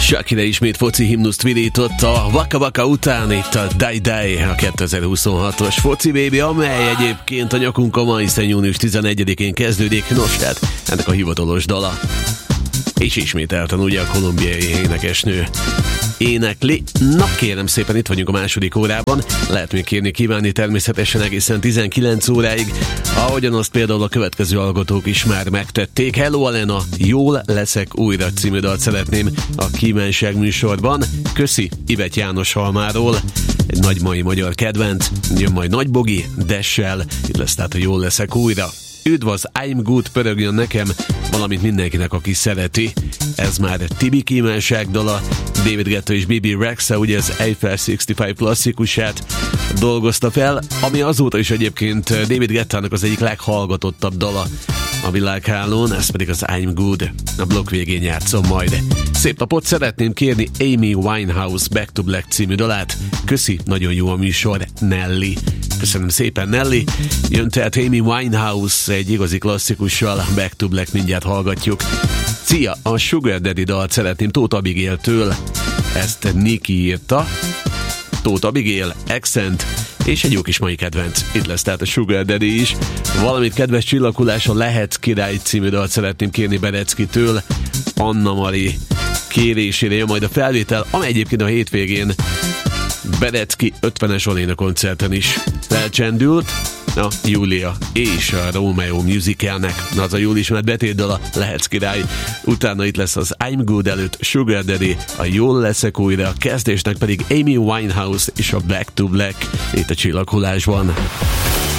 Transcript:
Shakira ismét foci himnuszt virított a Waka Waka után, itt a Die Die, a 2026-os foci baby, amely egyébként a nyakunkon ma, hiszen június 11-én kezdődik. Nos, hát ennek a hivatalos dala. És ismételten ugye a kolumbiai énekesnő énekli. Na kérem szépen, itt vagyunk a második órában. Lehet még kérni, kívánni természetesen egészen 19 óráig, ahogyan azt például a következő hallgatók is már megtették. Hello Alena, Jól leszek újra című dalt szeretném a kívánság műsorban. Köszi Ivet János Halmáról, egy nagy mai magyar kedvenc. Jön majd Nagy Bogi, Dessel, itt lesz tehát a Jól leszek újra. Üdv az I'm Good pörögjön nekem, valamint mindenkinek, aki szereti. Ez már Tibi kívánság dala, David Guetta és Bibi Rexha, ugye az Eiffel 65 klasszikusát dolgozta fel, ami azóta is egyébként David Guettának az egyik leghallgatottabb dala a világhálón, ez pedig az I'm Good. A blokk végén játszom majd. Szép napot, szeretném kérni Amy Winehouse Back to Black című dalát. Köszi, nagyon jó a műsor, Nelly. Köszönöm szépen, Nelly. Jön tehát Amy Winehouse egy igazi klasszikussal, Back to Black, mindjárt hallgatjuk. Szia, a Sugar Daddy dalt szeretném Tóth Abigailtől. Ezt Niki írta. Tóth Abigail, Accent, és egy jó kis mai kedvenc. Itt lesz tehát a Sugar Daddy is. Valamit kedves csillaghullás, a Lehet király című dalt szeretném kérni Bereckitől. Anna Mari kérésére jön majd a felvétel, amely egyébként a hétvégén Berecki 50-es Oléna koncerten is felcsendült. Na, Júlia és a Romeo musicalnek, az a jól ismert betétdala, Lehetsz király. Utána itt lesz az I'm Good előtt Sugar Daddy, a Jól leszek újra, a kezdésnek pedig Amy Winehouse és a Back to Black itt a csillaghullásban.